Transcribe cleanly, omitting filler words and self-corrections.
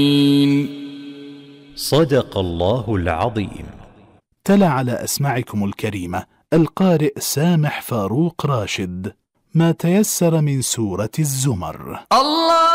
صدق الله العظيم. تلا على أسماعكم الكريمة القارئ سامح فاروق راشد ما تيسر من سورة الزمر. الله